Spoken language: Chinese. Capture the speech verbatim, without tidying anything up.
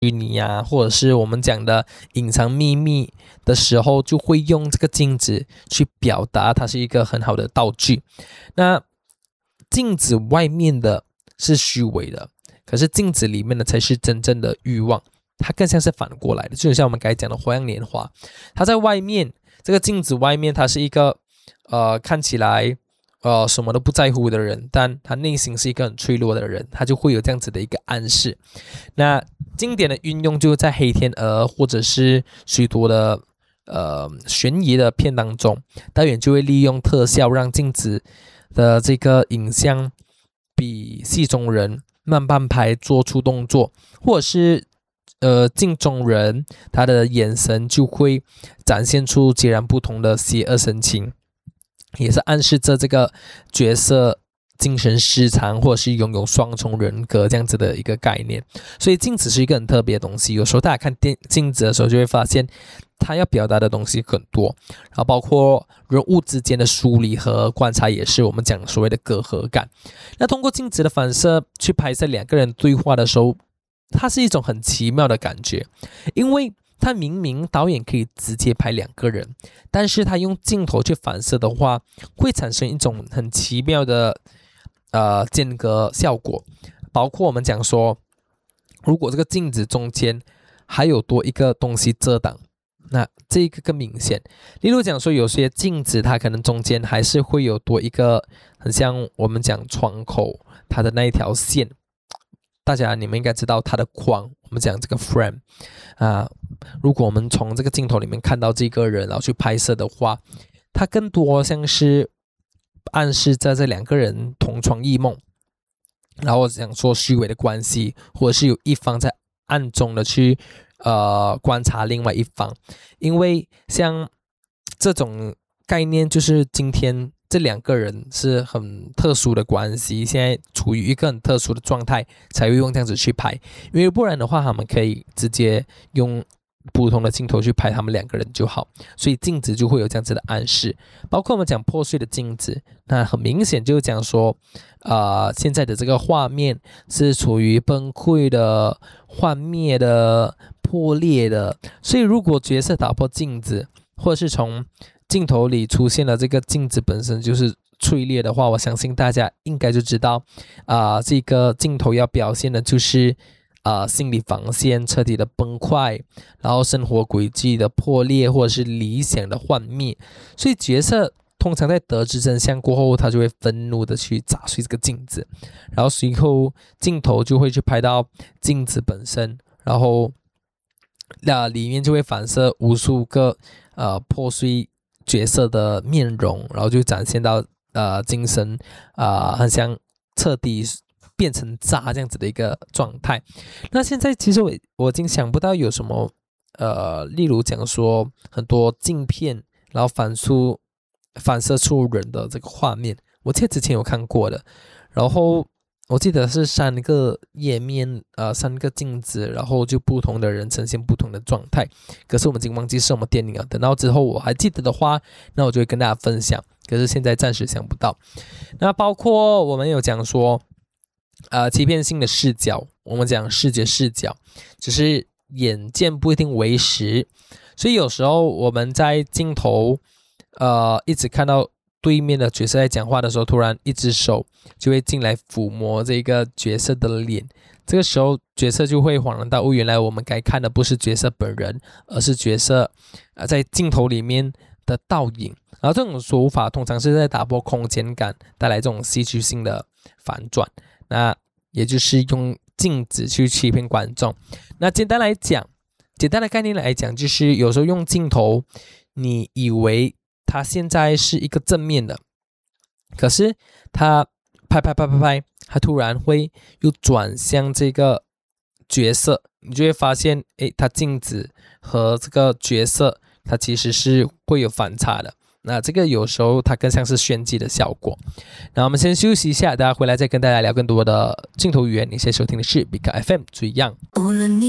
你啊，或者是我们讲的隐藏秘密的时候，就会用这个镜子去表达它是一个很好的道具。那镜子外面的是虚伪的，可是镜子里面的才是真正的欲望，它更像是反过来的，就像我们刚才讲的花样年华，它在外面这个镜子外面，它是一个呃看起来呃什么都不在乎的人，但他内心是一个很脆弱的人，他就会有这样子的一个暗示。那经典的运用就在黑天鹅或者是许多的呃悬疑的片当中，导演就会利用特效让镜子的这个影像比戏中人慢半拍做出动作，或者是呃镜中人他的眼神就会展现出截然不同的邪恶神情，也是暗示着这个角色精神失常或者是拥有双重人格这样子的一个概念。所以镜子是一个很特别的东西，有时候大家看电镜子的时候就会发现它要表达的东西很多，然后包括人物之间的梳理和观察，也是我们讲所谓的隔阂感。那通过镜子的反射去拍摄两个人对话的时候，它是一种很奇妙的感觉，因为他明明导演可以直接拍两个人，但是他用镜头去反射的话，会产生一种很奇妙的呃间隔效果。包括我们讲说，如果这个镜子中间还有多一个东西遮挡，那这个更明显。例如讲说，有些镜子它可能中间还是会有多一个很像我们讲窗口它的那一条线，大家你们应该知道它的框，我们讲这个 frame 啊、呃，如果我们从这个镜头里面看到这个人然后去拍摄的话，它更多像是暗示在这两个人同床异梦，然后讲说虚伪的关系，或者是有一方在暗中的去呃观察另外一方。因为像这种概念，就是今天这两个人是很特殊的关系，现在处于一个很特殊的状态，才会用这样子去拍。因为不然的话，他们可以直接用不同的镜头去拍他们两个人就好，所以镜子就会有这样子的暗示。包括我们讲破碎的镜子，那很明显就是讲说呃，现在的这个画面是处于崩溃的、幻灭的、破裂的，所以如果角色打破镜子，或者是从镜头里出现了这个镜子本身就是脆裂的话，我相信大家应该就知道啊、呃，这个镜头要表现的就是呃，心理防线彻底的崩坏，然后生活轨迹的破裂，或者是理想的幻灭。所以角色通常在得知真相过后，他就会愤怒的去砸碎这个镜子，然后随后镜头就会去拍到镜子本身，然后那里面就会反射无数个呃破碎角色的面容，然后就展现到呃精神啊、呃，很像彻底变成渣这样子的一个状态。那现在其实我我已经想不到有什么呃，例如讲说很多镜片，然后反出反射出人的这个画面，我记得之前有看过的。然后我记得是三个页面，呃，三个镜子，然后就不同的人呈现不同的状态。可是我们已经忘记是什么电影了。等到之后我还记得的话，那我就会跟大家分享。可是现在暂时想不到。那包括我们有讲说。呃，欺骗性的视角，我们讲视觉视角，只是眼见不一定为实，所以有时候我们在镜头，呃，一直看到对面的角色在讲话的时候，突然一只手就会进来抚摸这个角色的脸，这个时候角色就会恍然大悟，原来我们该看的不是角色本人，而是角色、呃、在镜头里面的倒影。然后这种手法通常是在打破空间感，带来这种戏剧性的反转。那也就是用镜子去欺骗观众。那简单来讲，简单的概念来讲，就是有时候用镜头，你以为它现在是一个正面的，可是它拍拍拍拍拍，它突然会又转向这个角色，你就会发现，诶，它镜子和这个角色，它其实是会有反差的。那这个有时候它更像是炫技的效果。那我们先休息一下，大家回来再跟大家聊更多的镜头语言。你现在收听的是 B 卡 F M 最样。无论你